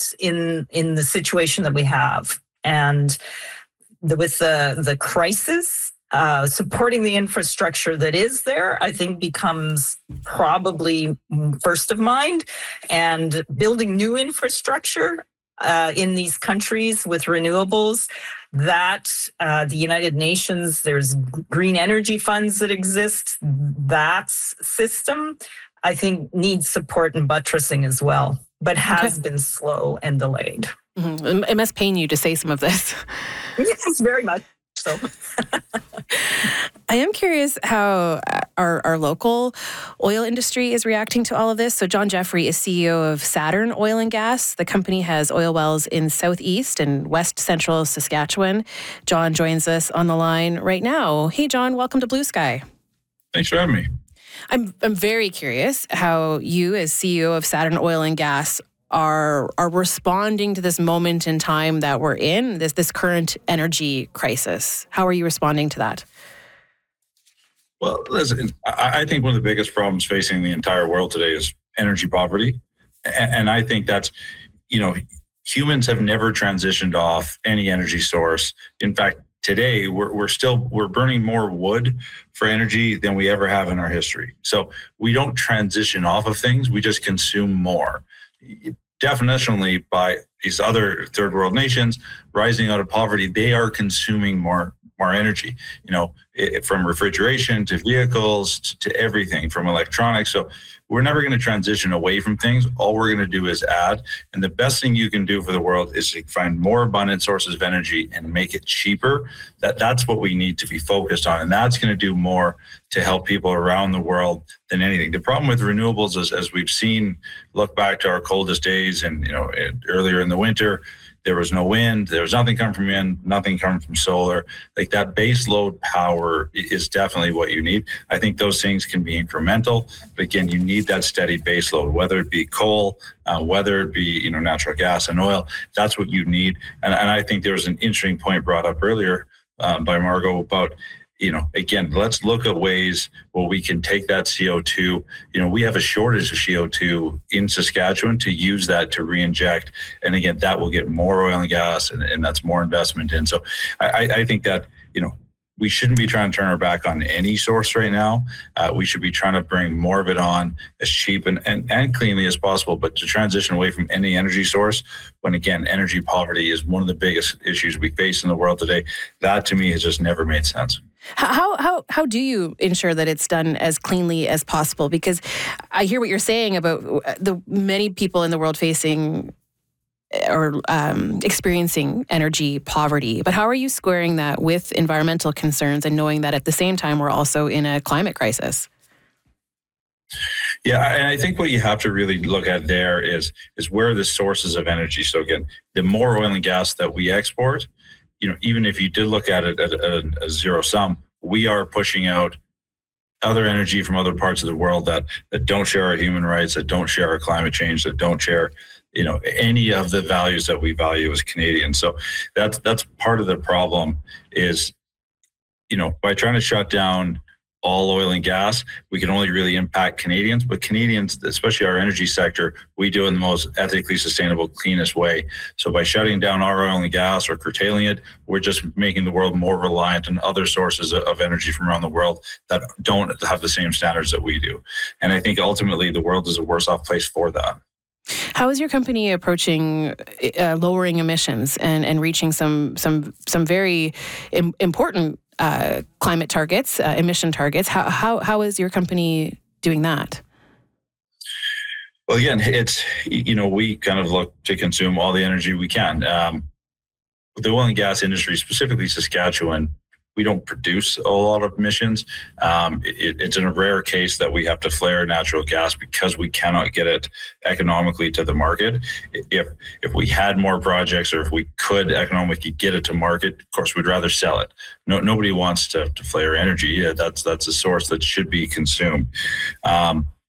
us in the situation that we have. And with the crisis, supporting the infrastructure that is there, I think becomes probably first of mind. And building new infrastructure in these countries with renewables, that the United Nations, there's green energy funds that exist. That system, I think, needs support and buttressing as well, but has been slow and delayed. Mm-hmm. It must pain you to say some of this. Yes, very much so. I am curious how our local oil industry is reacting to all of this. So John Jeffrey is CEO of Saturn Oil and Gas. The company has oil wells in southeast and west central Saskatchewan. John joins us on the line right now. Hey, John, welcome to Blue Sky. Thanks for having me. I'm very curious how you, as CEO of Saturn Oil and Gas, are responding to this moment in time that we're in, this current energy crisis. How are you responding to that? Well, listen, I think one of the biggest problems facing the entire world today is energy poverty. And I think that's, humans have never transitioned off any energy source. In fact, today we're burning more wood for energy than we ever have in our history. So we don't transition off of things, we just consume more. Definitionally, by these other third world nations rising out of poverty, they are consuming more energy, from refrigeration to vehicles to everything, from electronics. So we're never going to transition away from things. All we're going to do is add. And the best thing you can do for the world is to find more abundant sources of energy and make it cheaper. That's what we need to be focused on. And that's going to do more to help people around the world than anything. The problem with renewables is, as we've seen, look back to our coldest days and, earlier in the winter, there was no wind, there was nothing coming from wind, nothing coming from solar. Like, that base load power is definitely what you need. I think those things can be incremental, but again, you need that steady base load, whether it be coal, whether it be, natural gas and oil. That's what you need. And I think there was an interesting point brought up earlier by Margot about, again, let's look at ways where we can take that CO2. We have a shortage of CO2 in Saskatchewan, to use that to re-inject. And again, that will get more oil and gas, and that's more investment in. So I think that, we shouldn't be trying to turn our back on any source right now. We should be trying to bring more of it on as cheap and cleanly as possible, but to transition away from any energy source, when again, energy poverty is one of the biggest issues we face in the world today. That to me has just never made sense. How do you ensure that it's done as cleanly as possible? Because I hear what you're saying about the many people in the world facing or experiencing energy poverty, but how are you squaring that with environmental concerns and knowing that at the same time we're also in a climate crisis? Yeah, and I think what you have to really look at there is where are the sources of energy. So again, the more oil and gas that we export, even if you did look at it at a zero sum, we are pushing out other energy from other parts of the world that don't share our human rights, that don't share our climate change, that don't share any of the values that we value as Canadians. So that's part of the problem is, by trying to shut down all oil and gas, we can only really impact Canadians, but Canadians, especially our energy sector, we do it in the most ethically sustainable, cleanest way. So by shutting down our oil and gas or curtailing it, we're just making the world more reliant on other sources of energy from around the world that don't have the same standards that we do. And I think ultimately the world is a worse off place for that. How is your company approaching lowering emissions and reaching some very important climate targets, emission targets? How is your company doing that? Well, again, it's, we kind of look to consume all the energy we can. With the oil and gas industry, specifically Saskatchewan, we don't produce a lot of emissions. It's in a rare case that we have to flare natural gas because we cannot get it economically to the market. If we had more projects, or if we could economically get it to market, of course, we'd rather sell it. Nobody wants to flare energy. Yeah, that's a source that should be consumed.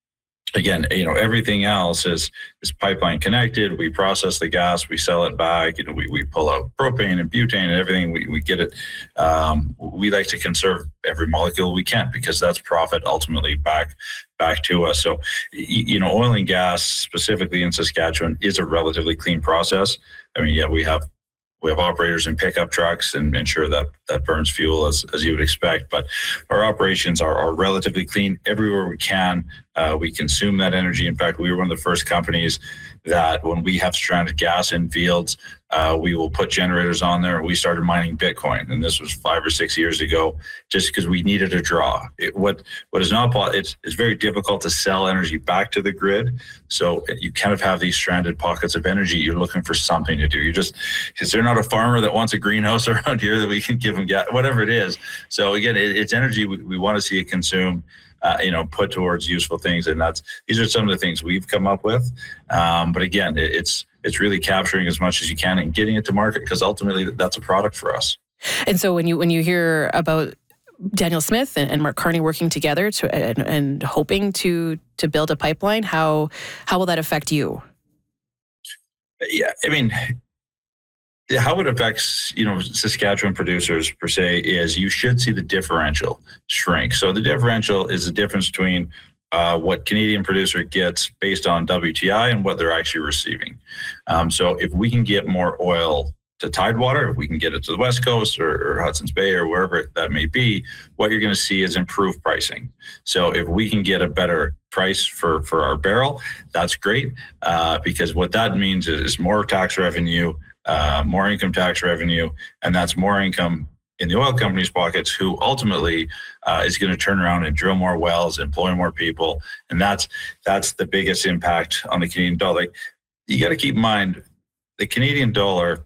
again, everything else is pipeline connected. We process the gas, we sell it back. We pull out propane and butane and everything. We get it. We like to conserve every molecule we can because that's profit ultimately back to us. So, oil and gas specifically in Saskatchewan is a relatively clean process. I mean, yeah, we have operators in pickup trucks and ensure that burns fuel as you would expect. But our operations are relatively clean everywhere we can. We consume that energy. In fact, we were one of the first companies that when we have stranded gas in fields, we will put generators on there. We started mining Bitcoin, and this was 5 or 6 years ago, just because we needed a draw. What is not it's very difficult to sell energy back to the grid. So you kind of have these stranded pockets of energy. You're looking for something to do. Is there not a farmer that wants a greenhouse around here that we can give them gas, whatever it is? So again, it's energy we want to see it consumed. Put towards useful things, and these are some of the things we've come up with. But again, it's really capturing as much as you can and getting it to market, because ultimately that's a product for us. And so when you hear about Daniel Smith and Mark Carney working together and hoping to build a pipeline, how will that affect you? Yeah, I mean, how it affects, Saskatchewan producers per se is you should see the differential shrink. So the differential is the difference between what Canadian producer gets based on WTI and what they're actually receiving. So if we can get more oil to Tidewater, if we can get it to the West Coast or Hudson's Bay or wherever that may be, what you're going to see is improved pricing. So if we can get a better price for our barrel, that's great, because what that means is more tax revenue, more income tax revenue, and that's more income in the oil companies' pockets, who ultimately is going to turn around and drill more wells, employ more people, and that's the biggest impact on the Canadian dollar. You got to keep in mind the Canadian dollar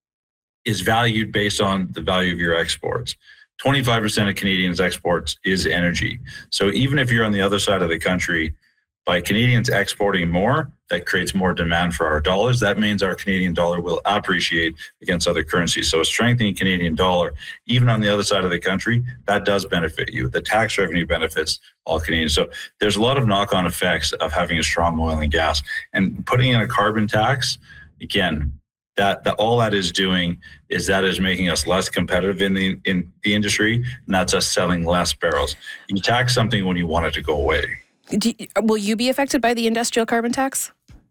is valued based on the value of your exports. 25% of Canadians' exports is energy. So even if you're on the other side of the country, by Canadians exporting more, that creates more demand for our dollars. That means our Canadian dollar will appreciate against other currencies. So a strengthening Canadian dollar, even on the other side of the country, that does benefit you. The tax revenue benefits all Canadians. So there's a lot of knock-on effects of having a strong oil and gas. And putting in a carbon tax, again, that all that is doing is making us less competitive in the industry, and that's us selling less barrels. You tax something when you want it to go away. Will you be affected by the industrial carbon tax?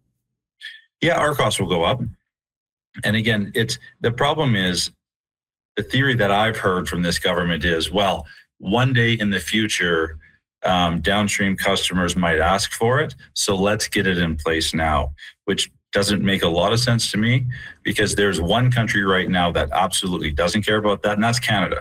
Yeah, our costs will go up. And again, the problem is, the theory that I've heard from this government is, well, one day in the future, downstream customers might ask for it, so let's get it in place now, which doesn't make a lot of sense to me, because there's one country right now that absolutely doesn't care about that, and that's Canada.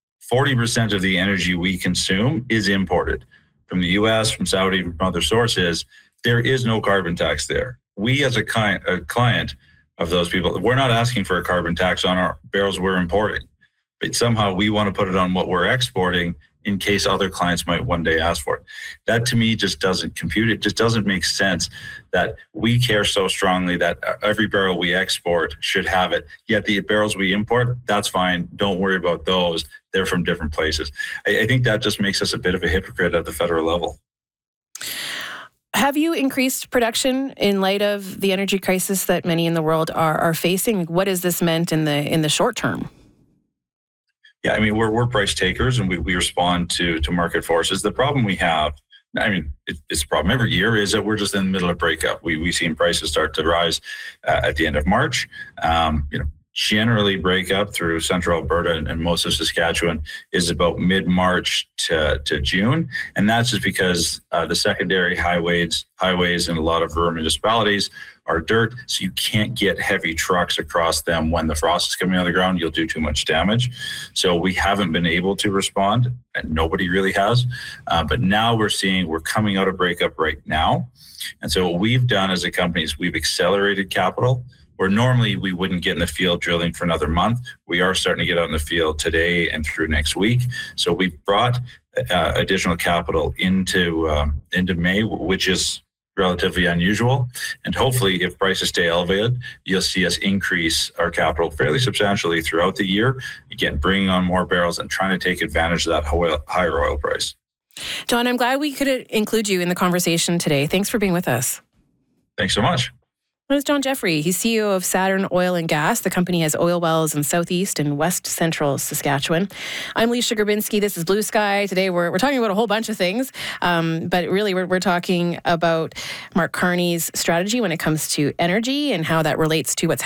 40% of the energy we consume is imported from the US, from Saudi, from other sources. There is no carbon tax there. We, as a client of those people, we're not asking for a carbon tax on our barrels we're importing, but somehow we want to put it on what we're exporting in case other clients might one day ask for it. That to me just doesn't compute. It just doesn't make sense that we care so strongly that every barrel we export should have it, yet the barrels we import, that's fine. Don't worry about those. They're from different places. I think that just makes us a bit of a hypocrite at the federal level. Have you increased production in light of the energy crisis that many in the world are facing? What has this meant in the short term? Yeah, I mean, we're price takers, and we respond to market forces. The problem we have, I mean, it's a problem every year, is that we're just in the middle of breakup. We've seen prices start to rise at the end of March. Generally break up through central Alberta and most of Saskatchewan is about mid-March to June. And that's just because the secondary highways in a lot of rural municipalities are dirt, so you can't get heavy trucks across them when the frost is coming out of the ground. You'll do too much damage. So we haven't been able to respond, and nobody really has. But now we're coming out of breakup right now. And so what we've done as a company is we've accelerated capital, where normally we wouldn't get in the field drilling for another month. We are starting to get out in the field today and through next week. So we've brought additional capital into May, which is relatively unusual. And hopefully, if prices stay elevated, you'll see us increase our capital fairly substantially throughout the year. Again, bringing on more barrels and trying to take advantage of that higher oil price. John, I'm glad we could include you in the conversation today. Thanks for being with us. Thanks so much. That is John Jeffrey. He's CEO of Saturn Oil and Gas. The company has oil wells in southeast and west central Saskatchewan. I'm Leisha Grabinski. This is Blue Sky. Today we're talking about a whole bunch of things, but really we're talking about Mark Carney's strategy when it comes to energy and how that relates to what's